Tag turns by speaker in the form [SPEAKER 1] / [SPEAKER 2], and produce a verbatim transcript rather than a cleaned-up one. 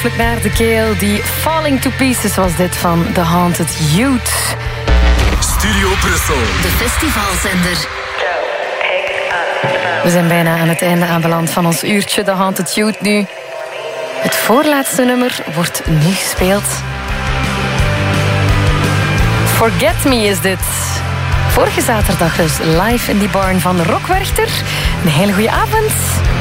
[SPEAKER 1] ongelooflijk naar de keel. Die Falling to Pieces was dit van The Haunted Youth.
[SPEAKER 2] Studio Brussel.
[SPEAKER 3] De festivalzender.
[SPEAKER 1] We zijn bijna aan het einde aanbeland van ons uurtje The Haunted Youth nu. Het voorlaatste nummer wordt nu gespeeld. Forget Me is dit. Vorige zaterdag dus live in die barn van Rockwerchter. Een hele goede avond.